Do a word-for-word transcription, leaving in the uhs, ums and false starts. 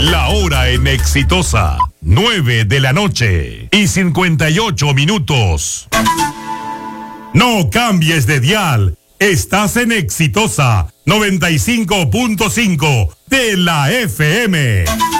La hora en Exitosa, nueve de la noche y cincuenta y ocho minutos. No cambies de dial. Estás en Exitosa noventa y cinco punto cinco de la F M.